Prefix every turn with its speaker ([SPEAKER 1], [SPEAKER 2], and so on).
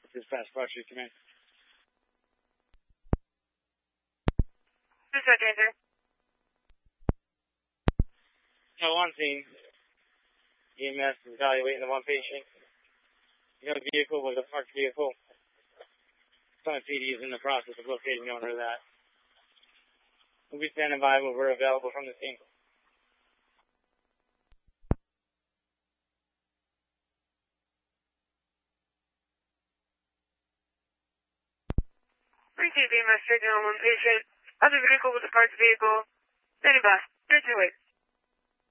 [SPEAKER 1] Dispatch Flushing Command.
[SPEAKER 2] Dispatch answer.
[SPEAKER 1] On scene. EMS is evaluating the one patient. The vehicle was a parked vehicle. Summit PD is in the process of locating the owner of that. We'll be standing by when we're available from the scene.
[SPEAKER 2] Receive EMS taking on one patient. Other vehicle was a parked vehicle. Standing by. 328.